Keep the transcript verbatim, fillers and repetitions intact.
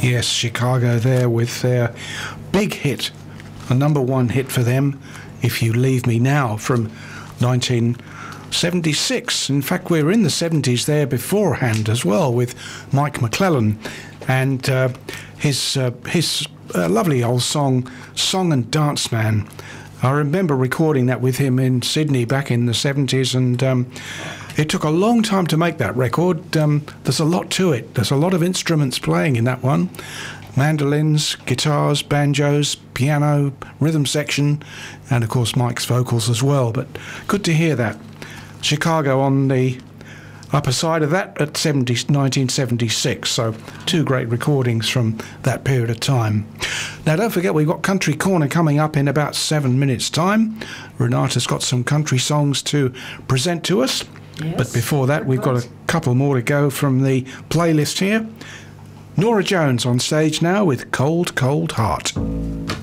Yes, Chicago there with their big hit, a number one hit for them, If You Leave Me Now, from nineteen seventy-six. In fact, we were in the seventies there beforehand as well with Mike McClellan and uh, his, uh, his uh, lovely old song, Song and Dance Man. I remember recording that with him in Sydney back in the seventies, and um, it took a long time to make that record. Um, there's a lot to it. There's a lot of instruments playing in that one. Mandolins, guitars, banjos, piano, rhythm section, and of course Mike's vocals as well. But good to hear that. Chicago on the upper side of that at nineteen seventy-six. So two great recordings from that period of time. Now don't forget, we've got Country Corner coming up in about seven minutes time. Renata's got some country songs to present to us. Yes, but before that, we've got a couple more to go from the playlist here. Norah Jones on stage now with Cold, Cold Heart.